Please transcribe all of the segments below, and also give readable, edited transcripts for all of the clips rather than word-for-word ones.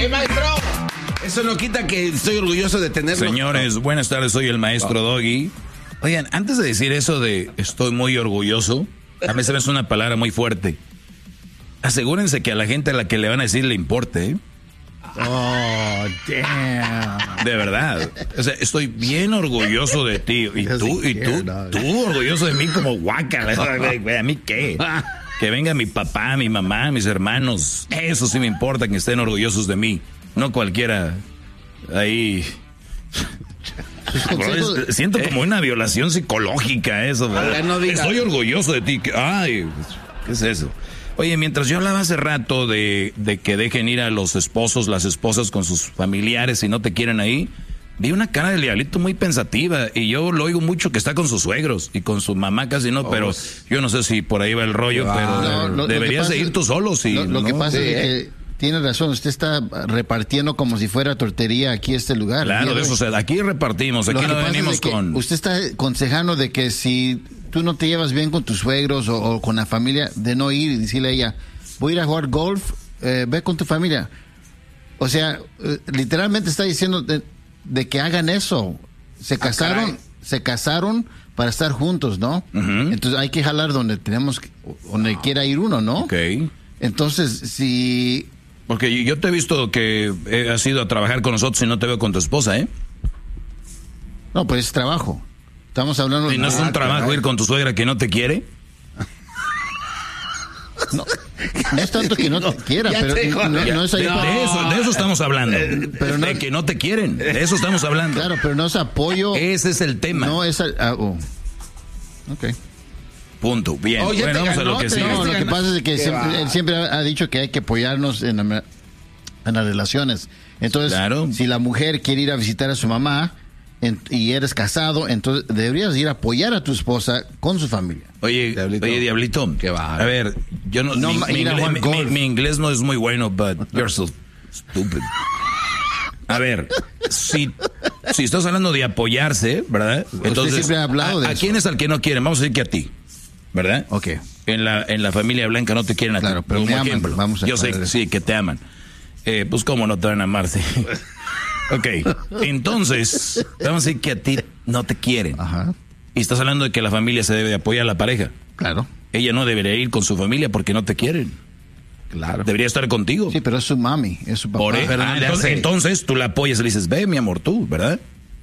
maestro! Eso no quita que estoy orgulloso de tenerlo. Señores, buenas tardes, soy el maestro Doggy. Oigan, antes de decir eso de estoy muy orgulloso, a mí se me hace una palabra muy fuerte. Asegúrense que a la gente a la que le van a decir le importe, ¿eh? Oh, damn. De verdad. O sea, estoy bien orgulloso de ti. Y tú orgulloso de mí como guácala. ¿A mí qué? Que venga mi papá, mi mamá, mis hermanos. Eso sí me importa, que estén orgullosos de mí. No cualquiera ahí. Bro, siento como una violación psicológica eso, ¿verdad? No estoy orgulloso de ti. Ay, ¿qué es eso? Oye, mientras yo hablaba hace rato de que dejen ir a los esposos, las esposas con sus familiares si no te quieren ahí, vi una cara del diablito muy pensativa y yo lo oigo mucho que está con sus suegros y con su mamá casi no, pero yo no sé si por ahí va el rollo, pero deberías de ir tú solo. Si lo que pasa es que tiene razón, usted está repartiendo como si fuera tortería aquí este lugar. Claro, de eso, o sea, aquí repartimos, aquí no venimos con... Usted está aconsejando de que si tú no te llevas bien con tus suegros o con la familia, de no ir y decirle a ella, voy a ir a jugar golf, ve con tu familia. O sea, literalmente está diciendo de que hagan eso. Se casaron para estar juntos, ¿no? Uh-huh. Entonces hay que jalar donde quiera ir uno, ¿no? Ok. Entonces, si... Porque yo te he visto que has ido a trabajar con nosotros y no te veo con tu esposa, ¿eh? No, pues es trabajo. Estamos hablando... ¿Y no es un trabajo ir con tu suegra que no te quiere? No es tanto que no te quiera, pero no es ahí de eso estamos hablando. Pero de que no te quieren, de eso estamos hablando. Claro, pero no es apoyo. Ese es el tema. No es... Ok. Punto. Bien. Bueno, vamos a lo que sigue. No, lo que pasa es que él siempre ha dicho que hay que apoyarnos en las relaciones. Entonces, claro, si la mujer quiere ir a visitar a su mamá y eres casado, entonces deberías ir a apoyar a tu esposa con su familia. Oye, Diablito, ¿qué va? A ver, yo mi inglés no es muy bueno, but you're so stupid. A ver, si estás hablando de apoyarse, ¿verdad? Entonces, siempre ha hablado de ¿a quién es al que no quieren? Vamos a decir que a ti, ¿verdad? Ok. En la familia blanca no te quieren a ti. Claro, pero me aman. Vamos a yo sé, sí, que te aman. Pues cómo no te van a amar, sí. Ok, entonces, vamos a decir que a ti no te quieren. Ajá. Y estás hablando de que la familia se debe de apoyar a la pareja. Claro. Ella no debería ir con su familia porque no te quieren. Claro. Debería estar contigo. Sí, pero es su mami, es su papá. Entonces tú la apoyas y le dices, ve, mi amor, tú, ¿verdad?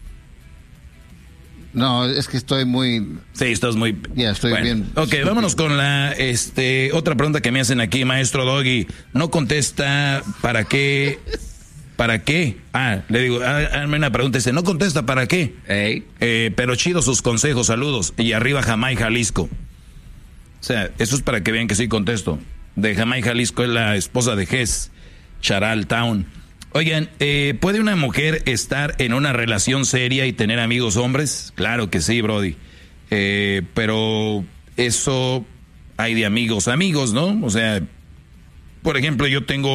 No, es que estoy muy... Sí, estás muy... Ya, estoy bien. Ok, vámonos con la otra pregunta que me hacen aquí, maestro Doggy. No contesta, ¿para qué? ¿Para qué? Le digo, hazme una pregunta, dice, no contesta, ¿para qué? Pero chido sus consejos, saludos. Y arriba Jamay, Jalisco. O sea, eso es para que vean que sí contesto. De Jamay, Jalisco, es la esposa de Jess, Charal Town. Oigan, ¿puede una mujer estar en una relación seria y tener amigos hombres? Claro que sí, brody. Pero eso hay de amigos, ¿no? O sea, por ejemplo,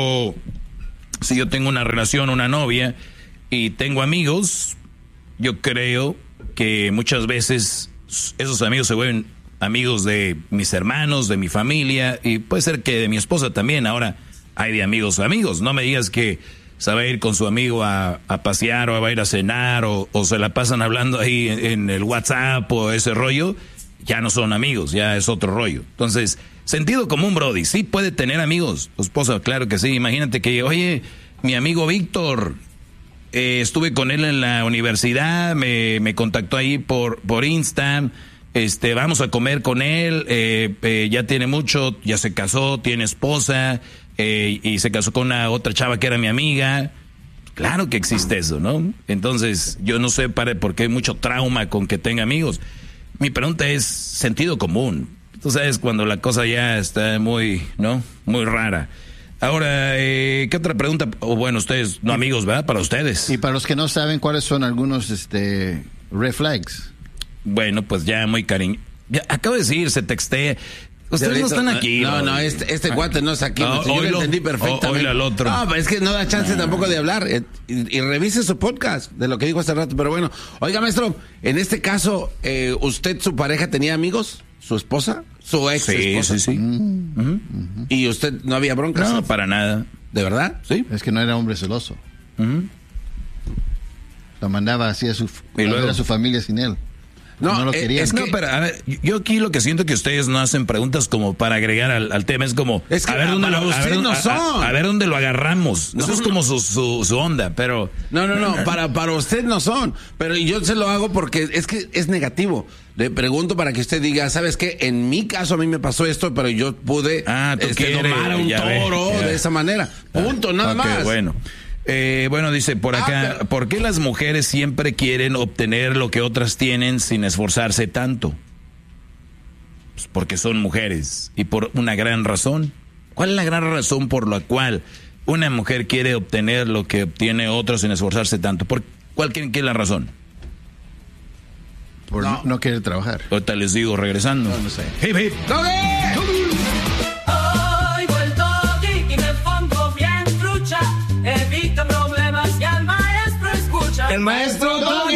si yo tengo una relación, una novia, y tengo amigos, yo creo que muchas veces esos amigos se vuelven amigos de mis hermanos, de mi familia, y puede ser que de mi esposa también. Ahora hay de amigos, no me digas que se va a ir con su amigo a pasear o va a ir a cenar o se la pasan hablando ahí en el WhatsApp o ese rollo. Ya no son amigos, ya es otro rollo. Entonces, sentido común, brody, sí puede tener amigos. Tu esposa, claro que sí. Imagínate que, oye, mi amigo Víctor, estuve con él en la universidad, me contactó ahí por Insta, vamos a comer con él, ya tiene mucho, ya se casó, tiene esposa, y se casó con una otra chava que era mi amiga. Claro que existe eso, ¿no? Entonces, yo no sé por qué hay mucho trauma con que tenga amigos. Mi pregunta es sentido común. Tú sabes cuando la cosa ya está muy, ¿no? Muy rara. Ahora, ¿qué otra pregunta? Bueno, ustedes, no amigos, ¿verdad? Para ustedes. Y para los que no saben, ¿cuáles son algunos red flags? Bueno, pues ya muy cariño. Ya, acabo de decir, se textea. Ustedes no están aquí. No, este guante no está aquí. Yo lo entendí perfectamente. Oílo al otro. No, pero es que no da chance tampoco de hablar. Y revise su podcast de lo que dijo hace rato. Pero bueno, oiga, maestro, en este caso, ¿su pareja tenía amigos? ¿Su esposa? ¿Su ex esposa? Sí. ¿Y usted no había broncas? No, para nada. ¿De verdad? Sí. Es que no era hombre celoso. Lo mandaba así a ver a su familia sin él. No lo quería. No, pero a ver, yo aquí lo que siento que ustedes no hacen preguntas como para agregar al tema. Es como, es que a ver dónde a ver dónde lo agarramos. Eso es como su onda, pero... No, para usted no son. Pero yo se lo hago porque es que es negativo. Le pregunto para que usted diga, ¿sabes qué? En mi caso a mí me pasó esto, pero yo pude domar a un toro de esa manera. Punto, nada más. Bueno. Bueno, dice por acá, ¿por qué las mujeres siempre quieren obtener lo que otras tienen sin esforzarse tanto? Pues porque son mujeres y por una gran razón. ¿Cuál es la gran razón por la cual una mujer quiere obtener lo que obtiene otro sin esforzarse tanto? ¿Cuál creen que es la razón? Por no querer trabajar. Ahorita les digo, regresando. No sé. Hip, hip. El maestro Doggy.